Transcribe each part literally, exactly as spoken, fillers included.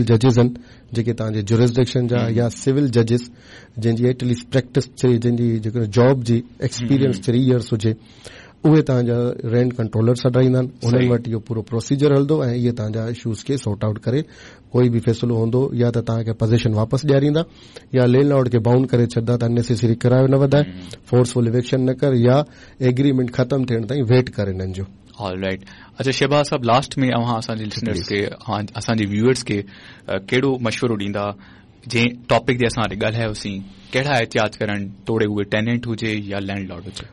जजिस आहिनि जेके तव्हांजे जुरिसडिक्शन जा या सिविल जजिस जंहिंजी एटलीस्ट प्रैक्टिस थ्री जंहिंजी जेको जॉब जी एक्सपीरियंस थ्री इयर्स हुजे उहे तव्हांजा रेंट कंट्रोलर सॾाईंदा आहिनि. उन्हनि वटि इहो पूरो प्रोसीजर हलंदो ऐं इहे तव्हांजा इशूज़ खे सॉर्ट आउट करे कोई बि फ़ैसिलो हूंदो या त तव्हांखे पोज़ीशन वापसि ॾियारींदा या लैंडलॉर्ड खे बाउंड करे छॾंदा त अननेसेसरी किरायो न वधाए, फोर्सफुल इविक्शन न कर या एग्रीमेंट ख़तम थियण ताईं वेट करे हिननि जो. All right. अच्छा शहबाज साहब, लास्ट में अव्हां असांजे लिसनर्स खे असांजे व्यूअर्स खे कहिड़ो मशवरो ॾींदा जंहिं टॉपिक ते असां ॻाल्हायोसीं? कहिड़ा एहतियात करण तोड़े उहे टेनेंट हुजे या लैंडलॉर्ड हुजे?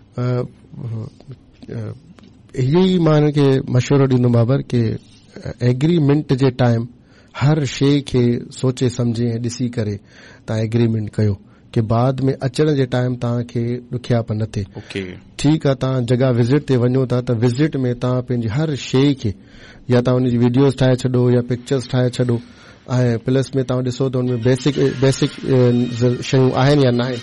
इहो ई मां हिन खे मशवरो ॾींदुमि बाबर कि एग्रीमेंट जे टाइम हर शइ खे सोचे सम्झे ऐं ॾिसी करे तव्हां एग्रीमेंट कयो कि बाद में अचण जे टाइम तव्हांखे ॾुखियाप न थिए. ठीकु आहे, तव्हां जॻह विज़िट ते वञो था त विज़िट में तव्हां पंहिंजी हर शइ खे या तव्हां हुनजी वीडियोज़ ठाहे छॾो या पिक्चर्स ठाहे छॾो ऐं प्लस में तव्हां ॾिसो त हुनमें बेसिक बेसिक शयूं आहिनि या न आहिनि,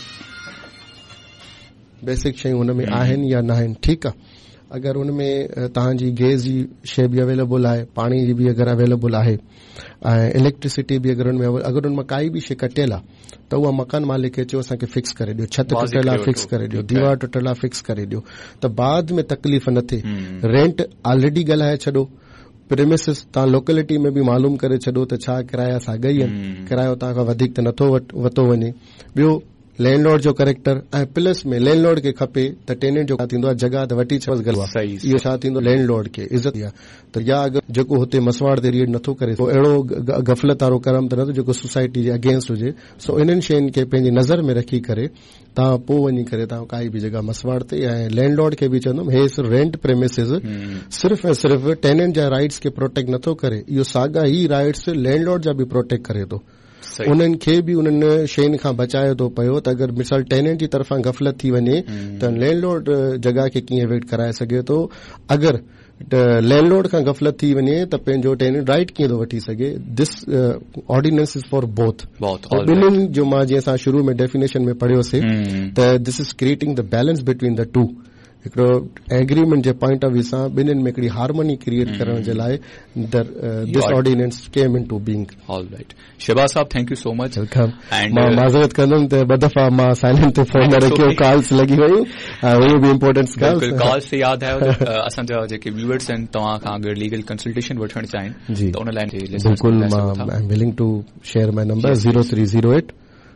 बेसिक शयूं हुन में आहिनि या न आहिनि. ठीकु आहे, अगरि हुनमें तव्हांजी गैस जी शइ बि अवेलेबल आहे, पाणी जी बि अगरि अवेलेबल आहे ऐं इलेक्ट्रिसिटी बि अगरि हुनमें अगरि हुन मां काई बि शइ कटियल आहे त उहा मकान मालिक खे चयो असांखे फिक्स करे ॾियो, छित टुटियल आहे फिक्स करे ॾियो, दीवार टुटियल आहे फिक्स करे ॾियो त बाद में तकलीफ़ न थिए. रेंट ऑलरेडी ॻाल्हाए छॾो, प्रेमिसिस तव्हां लोकेलिटी में बि मालूम करे छॾो त छा किराया साॻा ई आहिनि, किरायो तव्हां खां वधीक त नथो वरितो वञे. ॿियो लैंडलॉर्ड जो कैरेक्टर ऐं प्लस में लैंडलॉर्ड खे खपे त टेनेंट जो छा थींदो आहे जॻह त वठी छॾ इहो छा थींदो लैंडलॉर्ड खे इज़त आहे त या अगरि जेको हुते मसवाड़ ते रेड नथो करे अहिड़ो गफ़लत वारो करम त नथो जेको सोसाइटी जे अगेंस्ट हुजे. सो इन्हनि शयुनि खे पंहिंजी नज़र में रखी करे तव्हां पोइ वञी करे तव्हां काई बि जॻह मसवाड़ ते ऐं लैंडलॉर्ड खे बि चवंदुमि हे रेंट प्रेमिसिस सिर्फ़ ऐं सिर्फ़ टेनेंट जा राइट्स खे प्रोटेक्ट नथो करे, इहो साॻा ई राइट्स लैंडलॉर्ड जा बि प्रोटेक्ट करे थो. उन्हनि खे बि उन्हनि शयुनि खां बचाए थो पियो त अगरि मिसाल टेनेंट जी तरफ़ां गफ़लत थी वञे त लैंडलॉर्ड जॻह खे कीअं वेट कराए सघे थो. अगरि लैंडलॉर्ड खां गफ़लत थी वञे त पंहिंजो टेनेंट राइट कीअं थो वठी सघे. This ordinance is for both. ॿिन्हिनि जो मां जीअं असां शुरू में डेफिनेशन में पढ़ियोसीं त this is creating the balance between the two. हिकिड़ो agreement J point of view सां ॿिन्हिनि में हिकिड़ी हार्मनी क्रिएट करण जे लाइ दिस ऑर्डिनेंस केम इन two being. All right. Shahbaz Sahib, thank you so much. मां माज़रत कंदुमि त ॿ दफ़ा मां साइलेंट ते फोन न रखियो, कॉल्स लॻी वयूं, उहे बि इम्पोर्टेंट कॉल्स से यादि आयो असांजा जेके व्यूअर्स आहिनि तव्हां खां अगरि लीगल कंसल्टेशन वठणु चाहिनि त उन लाइ बिल्कुलु मां I am willing two share my number zero three zero eight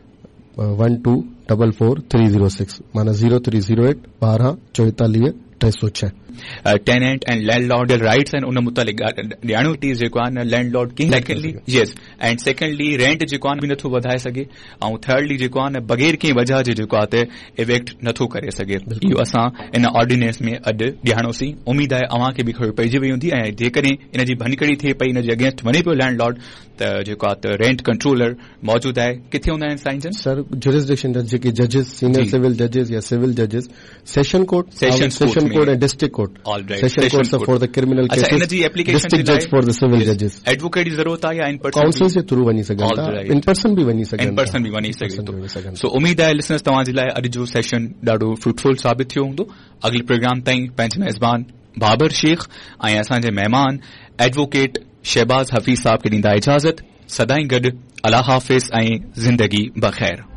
one two double four three zero six माना ज़ीरो थ्री ज़ीरो एट ॿारहं चोएतालीह टे सौ छह. टेनेंट एंड लैंडलॉर्ड राइट्स आहिनि उन मुतालिक़ ॼाणियो थी जेको आहे न लैंडलॉर्ड कीअं secondly Yes and secondly rent जेको आहे बि नथो वधाए सघे ऐं थर्डली जेको आहे न बग़ैर कंहिं वजह जे जेको आहे त इवेक्ट नथो करे सघे. इहो असां इन ऑर्डिनेंस में अॼु ॼाणोसीं. उमीद आहे अव्हां खे बि ख़बर पइजी वई हूंदी ऐं जेकॾहिं इन जी भनकड़ी थिए पई इन जे अगेंस्ट वञे पियो लैंडलॉर्ड त जेको आहे त रेंट कंट्रोलर मौजूदु आहे. किथे हूंदा आहिनि साईं जन? सर जुरिसडिक्शन जेके जजिस सीनियर सिविल जजिस या civil जजिस session court session court ऐं district court. All right. Session courts for the criminal cases. अच्छा, इनजी application district judge for the civil judges. Advocate की जरूरत आहे या इन पर्सन काउंसिल से थ्रू वञी सघनि था, इन पर्सन बि वञी सघनि, इन पर्सन बि वञी सघे थो. सो उमीद आहे लिसनर्स तव्हां जे लाइ अॼु जो सेशन ॾाढो फ्रूटफुल साबित थियो हूंदो. अॻिले प्रोग्राम ताईं पंहिंजे मेज़बान बाबर शेख ऐं असांजे महिमान एडवोकेट शहबाज हफ़ीज़ साहब खे ॾींदा इजाज़त. सदाईं गॾु. अल्लाह हाफ़िज़ ऐं ज़िंदगी बख़ैर.